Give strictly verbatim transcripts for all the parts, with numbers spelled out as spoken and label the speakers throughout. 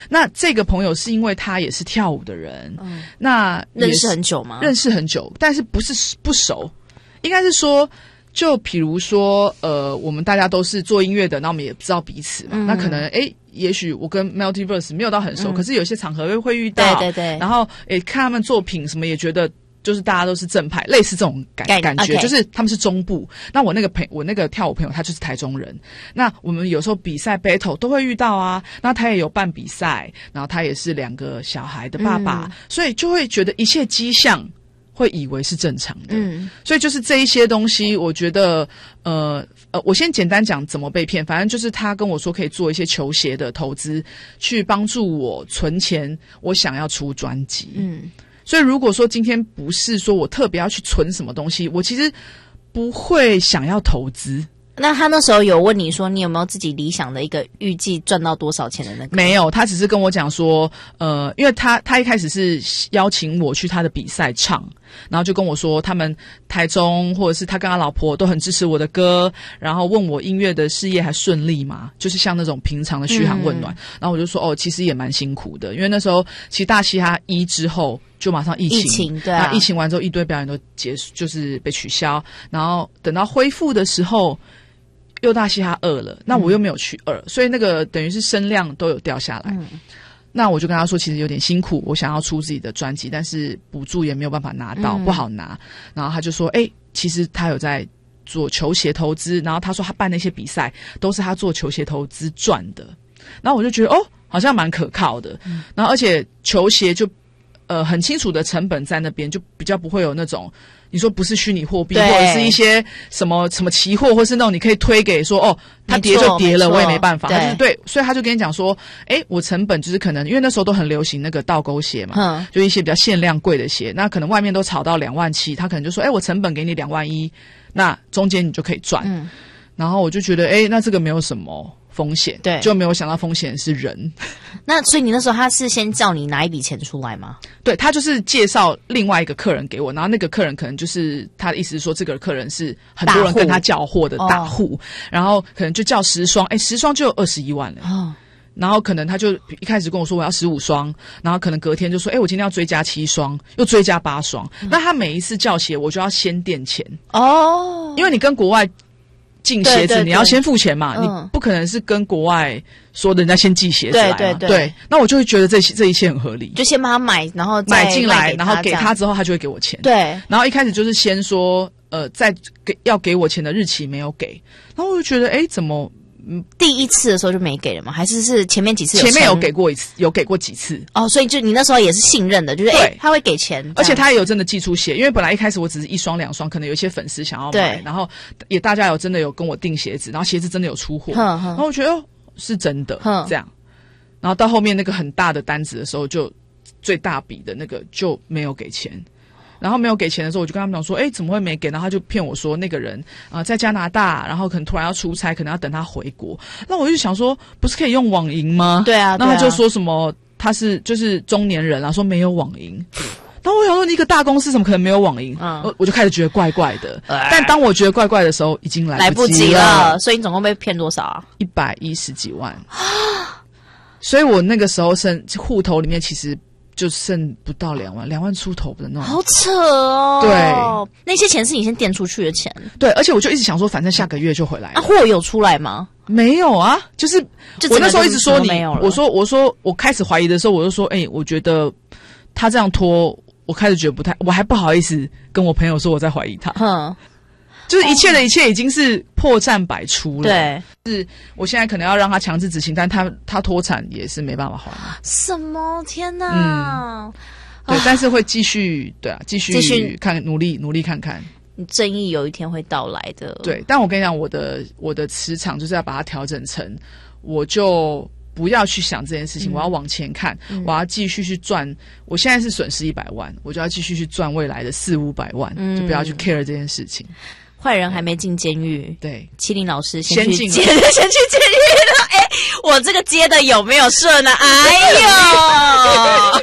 Speaker 1: 那这个朋友是因为他也是跳舞的人，嗯，那
Speaker 2: 认识很久吗？
Speaker 1: 认识很久，但是不是不熟，应该是说，就比如说，呃，我们大家都是做音乐的，那我们也知道彼此嘛，嗯、那可能诶，也许我跟 Multiverse 没有到很熟，嗯、可是有些场合会会遇到，对对对，然后诶看他们作品什么，也觉得。就是大家都是正派，类似这种感感觉，
Speaker 2: okay.
Speaker 1: 就是他们是中部。那我那个朋我那个跳舞朋友他就是台中人。那我们有时候比赛 battle 都会遇到啊。那他也有办比赛，然后他也是两个小孩的爸爸，嗯、所以就会觉得一切迹象会以为是正常的。嗯，所以就是这一些东西，我觉得呃呃，我先简单讲怎么被骗。反正就是他跟我说可以做一些球鞋的投资，去帮助我存钱，我想要出专辑。嗯。所以如果说今天不是说我特别要去存什么东西，我其实不会想要投资。
Speaker 2: 那他那时候有问你说你有没有自己理想的一个预计赚到多少钱的那个？
Speaker 1: 没有，他只是跟我讲说呃因为他他一开始是邀请我去他的比赛唱，然后就跟我说他们台中或者是他跟他老婆都很支持我的歌，然后问我音乐的事业还顺利吗，就是像那种平常的嘘寒问暖。嗯、然后我就说哦其实也蛮辛苦的，因为那时候其实大嘻哈一之后就马上疫情，
Speaker 2: 疫情对啊，
Speaker 1: 那疫情完之后一堆表演都结束，就是被取消，然后等到恢复的时候又大嘻哈二了，那我又没有去二、嗯、所以那个等于是声量都有掉下来。嗯，那我就跟他说其实有点辛苦，我想要出自己的专辑，但是补助也没有办法拿到、嗯、不好拿。然后他就说诶、欸、其实他有在做球鞋投资，然后他说他办那些比赛都是他做球鞋投资赚的。然后我就觉得哦好像蛮可靠的、嗯、然后而且球鞋就呃很清楚的成本在那边，就比较不会有那种你说不是虚拟货币或者是一些什么什么期货，或是那种你可以推给说哦它跌就跌了我也没办法，他就是对，所以他就跟你讲说诶我成本就是可能因为那时候都很流行那个倒钩鞋嘛、嗯、就一些比较限量贵的鞋，那可能外面都炒到两万七，他可能就说诶我成本给你两万一，那中间你就可以赚、嗯、然后我就觉得诶那这个没有什么风险，对，就没有想到风险是人。
Speaker 2: 那所以你那时候他是先叫你拿一笔钱出来吗？
Speaker 1: 对，他就是介绍另外一个客人给我，然后那个客人可能就是他的意思是说这个客人是很多人跟他叫货的大户、哦、然后可能就叫十双，诶十双就有二十一万了、哦、然后可能他就一开始跟我说我要十五双，然后可能隔天就说诶我今天要追加七双，又追加八双、嗯、那他每一次叫鞋我就要先垫钱哦，因为你跟国外进鞋子对对对你要先付钱嘛、嗯、你不可能是跟国外说人家先寄鞋子来嘛，对对对对，那我就会觉得这这一切很合理，
Speaker 2: 就先帮他买，然后再
Speaker 1: 买进来，然后给他之后他就会给我钱，对，然后一开始就是先说呃在给要给我钱的日期没有给，然后我就觉得诶怎么
Speaker 2: 嗯，第一次的时候就没给了吗？还是是前面几次有？
Speaker 1: 前面有给过一次，有给过几次
Speaker 2: 哦，所以就你那时候也是信任的，就是诶他会给钱，
Speaker 1: 而且他也有真的寄出鞋，因为本来一开始我只是一双两双，可能有一些粉丝想要买，然后也大家有真的有跟我订鞋子，然后鞋子真的有出货，然后我觉得哦是真的这样，然后到后面那个很大的单子的时候，就最大笔的那个就没有给钱。然后没有给钱的时候，我就跟他们讲说，诶怎么会没给？然后他就骗我说那个人啊、呃、在加拿大，然后可能突然要出差，可能要等他回国。那我就想说，不是可以用网银吗？对啊。那他就说什么他是就是中年人啊，说没有网银。然后我想说，你一个大公司怎么可能没有网银？嗯，我我就开始觉得怪怪的。呃、但当我觉得怪怪的时候，已经来不及了。来不及了，
Speaker 2: 所以你总共被骗多少啊？
Speaker 1: 一百一十几万。所以我那个时候剩户头里面其实。就剩不到两万，两万出头的那种，
Speaker 2: 好扯哦。
Speaker 1: 对，
Speaker 2: 那些钱是你先垫出去的钱。
Speaker 1: 对，而且我就一直想说，反正下个月就回来了。
Speaker 2: 那货、啊、有出来吗？
Speaker 1: 没有啊，就是我那时候一直说你，
Speaker 2: 没有了
Speaker 1: 我说我说我开始怀疑的时候，我就说，哎、欸，我觉得他这样拖，我开始觉得不太，我还不好意思跟我朋友说我在怀疑他。哼。就是一切的一切已经是破绽百出了。对，是我现在可能要让他强制执行，但他他脱产也是没办法还。
Speaker 2: 什么？天哪！
Speaker 1: 嗯，对，但是会继续，对啊，继续继续看，努力努力看看。
Speaker 2: 你正义有一天会到来的。
Speaker 1: 对，但我跟你讲，我的我的磁场就是要把它调整成，我就不要去想这件事情，嗯、我要往前看，嗯、我要继续去赚。我现在是损失一百万，我就要继续去赚未来的四五百万，嗯、就不要去 care 这件事情。
Speaker 2: 坏人还没进监狱，
Speaker 1: 对，
Speaker 2: 麒麟老师先去
Speaker 1: 先进
Speaker 2: 先去监狱了。哎，我这个接的有没有顺呢？哎呦！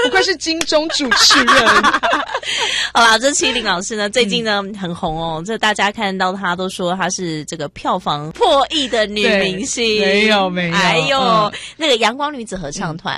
Speaker 1: 不愧是金钟主持人。
Speaker 2: 好啦，这麒麟老师呢，最近呢、嗯、很红哦，这大家看到她都说她是这个票房破亿的女明星。
Speaker 1: 没有没有，
Speaker 2: 还有、嗯、那个阳光女子合唱团、